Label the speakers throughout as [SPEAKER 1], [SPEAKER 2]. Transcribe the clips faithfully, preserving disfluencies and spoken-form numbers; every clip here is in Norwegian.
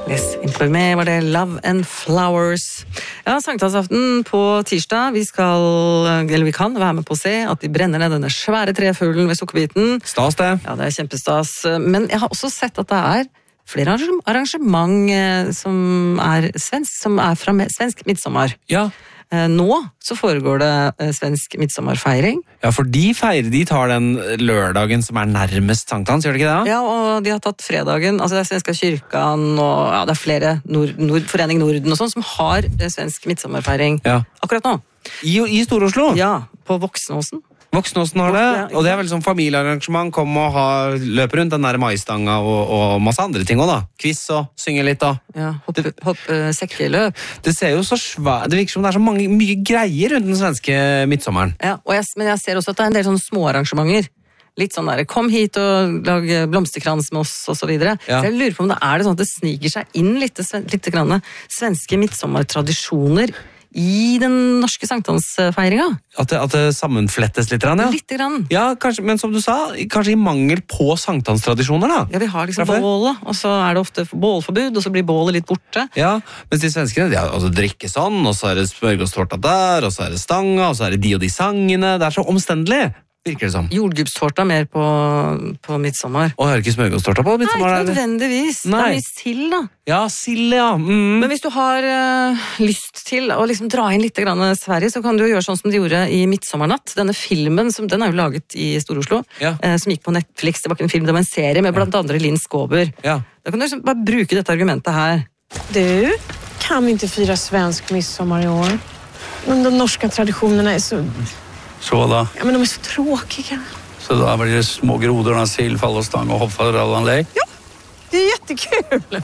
[SPEAKER 1] Les Informé var det Love and Flowers. Ja, sankthansaften på tirsdag. Vi skal, eller vi kan være med på å se at de brenner ned denne svære trefuglen ved Sukkerbiten.
[SPEAKER 2] Stas det.
[SPEAKER 1] Ja, det er kjempestas. Men jeg har også sett at det er flere arrangement som er svensk, som er fra svensk midtsommer.
[SPEAKER 2] Ja.
[SPEAKER 1] Nå så foregår det svensk midtsommerfeiring.
[SPEAKER 2] Ja, for de feirer, de tar den lørdagen som er nærmest sankthans, gjør det ikke det?
[SPEAKER 1] Ja, og de har tatt fredagen, altså det er Svenska kyrkan, og ja, det er flere, Nord, Nord, Forening Norden og sånn, som har svensk midtsommerfeiring
[SPEAKER 2] ja.
[SPEAKER 1] akkurat nå.
[SPEAKER 2] I, i Stor-Oslo?
[SPEAKER 1] Ja, på Voksnåsen.
[SPEAKER 2] Voksnåsen har det, og det er vel sånn familiearrangement, kom og ha, løpe rundt den der maistanga og, og masse andre ting også da. Quiz og synge litt og...
[SPEAKER 1] Ja, hopp, hopp uh, sekkeløp.
[SPEAKER 2] Det ser jo så svært, det virker som det er så mange, mye greier rundt den svenske midtsommeren.
[SPEAKER 1] Ja, og jeg, men jeg ser også at det er en del sånne små arrangementer. Litt sånn der, kom hit og lag blomsterkrans med oss og så videre. Ja. Så jeg lurer på om det er det sånn at det sniker seg inn litt, litt grann svenske midtsommertradisjoner i den norske sankthansfeiringa.
[SPEAKER 2] At det, at det sammenflettes litt, ja?
[SPEAKER 1] Litt grann.
[SPEAKER 2] Ja, kanskje, men som du sa, kanskje i mangel på sankthanstradisjoner, da?
[SPEAKER 1] Ja, vi har liksom bålet, og så er det ofte bålforbud, og så blir bålet litt borte.
[SPEAKER 2] Ja, mens de svenskene, de har altså drikke sånn, og så er det smørgåstårta der, og så er det stanga, og så er det de og de sangene. Det er så omstendelig, virker det som.
[SPEAKER 1] Jordgubbstårta mer på, på midtsommer.
[SPEAKER 2] Og har ikke smørgåstårta på midtsommer?
[SPEAKER 1] Nei, ikke nødvendigvis. Nei. Det er mye sild, da.
[SPEAKER 2] Ja, sild, ja. Mm.
[SPEAKER 1] Men hvis du har uh, lyst til å liksom dra inn litt grann Sverige, så kan du gjøre sånn som de gjorde i Midtsommernatt. Denne filmen, som, den er jo laget i Stor-Oslo,
[SPEAKER 2] ja.
[SPEAKER 1] uh, som gikk på Netflix. Det var ikke en film, det var en serie med blant andre Linn Skåber.
[SPEAKER 2] Ja.
[SPEAKER 1] Da kan du liksom bare bruke dette argumentet her.
[SPEAKER 3] Du, kan vi inte fira svensk midsommar i år? Men de norska traditionerna är så...
[SPEAKER 4] Så da.
[SPEAKER 3] Ja, men de är så tråkiga.
[SPEAKER 4] Så da blir det små grodorna, sill, fallostang og hoppfallerallanlegg?
[SPEAKER 3] Ja, det är jättekul.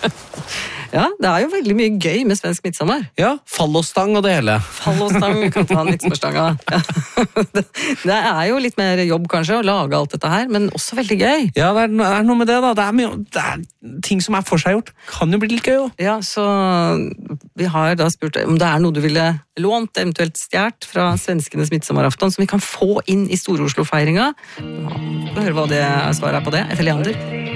[SPEAKER 1] Ja, det er jo veldig mye gøy med svensk midtsommer.
[SPEAKER 2] Ja, fallostang og det hele.
[SPEAKER 1] Fallostang, kan ta en midtsommerstanga. Ja. Det er jo litt mer jobb kanskje å lage alt dette her, men også veldig gøy.
[SPEAKER 2] Ja, det er, det er noe med det da. Det er, mye, det er ting som er for seg gjort. Kan jo bli litt gøy jo.
[SPEAKER 1] Ja, så vi har da spurt om det er noe du ville lånt, eventuelt stjert fra svenskenes midtsommerafton, som vi kan få inn i Stor-Oslo-feiringa. Vi får høre hva det svaret er på det, etter Leander.